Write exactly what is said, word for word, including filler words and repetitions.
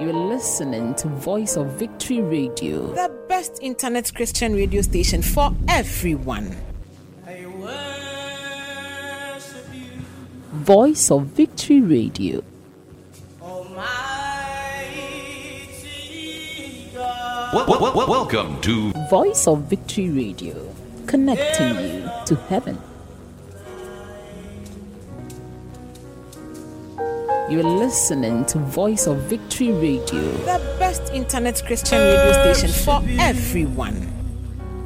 You're listening to Voice of Victory Radio, the best internet Christian radio station for everyone. I worship you, Voice of Victory Radio. Almighty God. Well, well, well, welcome to Voice of Victory Radio, connecting you to heaven. You're listening to Voice of Victory Radio, the best internet Christian radio station for everyone.